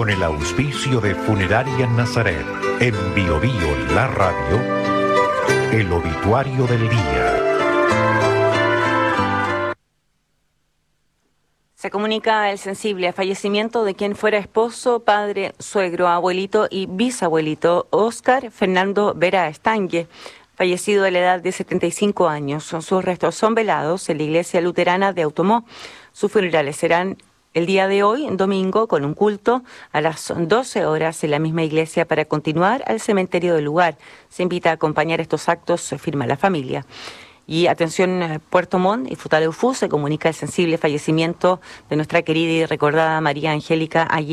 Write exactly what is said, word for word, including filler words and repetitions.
con el auspicio de Funeraria Nazaret, en Bio Bio La Radio, el obituario del día. Se comunica el sensible fallecimiento de quien fuera esposo, padre, suegro, abuelito y bisabuelito Óscar Fernando Vera Estangue, fallecido a la edad de setenta y cinco años. Sus restos son velados en la iglesia luterana de Automó. Sus funerales serán el día de hoy, domingo, con un culto a las doce horas en la misma iglesia para continuar al cementerio del lugar. Se invita a acompañar estos actos, firma la familia. Y atención, Puerto Montt y Futaleufú, se comunica el sensible fallecimiento de nuestra querida y recordada María Angélica Aguirre.